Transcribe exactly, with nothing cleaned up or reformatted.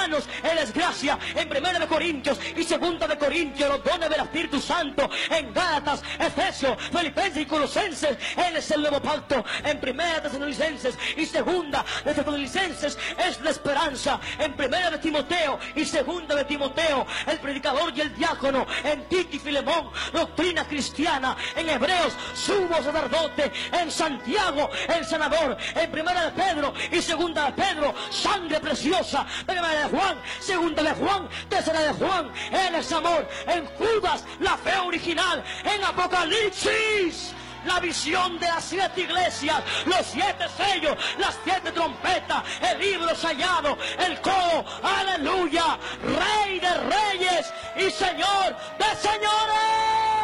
Romanos, Él es gracia. En primera de Corintios y segunda de Corintios, los dones del Espíritu Santo. En Gálatas, Efesios, Filipenses y Colosenses, Él es el nuevo pacto. En primera de Tesalonicenses y segunda de Tesalonicenses es la esperanza. En primera de Timoteo y segunda de Timoteo, el predicador y el diácono. En Tito y Filemón, doctrina cristiana. En Hebreos, sumo sacerdote. En Santiago, el sanador. En primera de Pedro y segunda de Pedro, sangre preciosa. Primera de Juan, segunda de Juan, tercera de Juan, Él es amor. En Judas, la fe original. En Apocalipsis, la visión de las siete iglesias, los siete sellos, las siete trompetas, el libro sellado, el coro, aleluya, Rey de reyes y Señor de señores.